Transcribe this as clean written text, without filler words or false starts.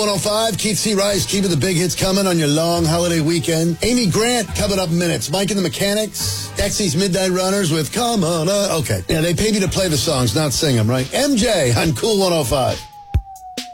105, Keith C. Rice, keeping the big hits coming on your long holiday weekend. Amy Grant coming up in minutes. Mike and the Mechanics. Dexy's Midnight Runners with Come On. Okay. Yeah, they pay me to play the songs, not sing them, right? MJ on Cool 105.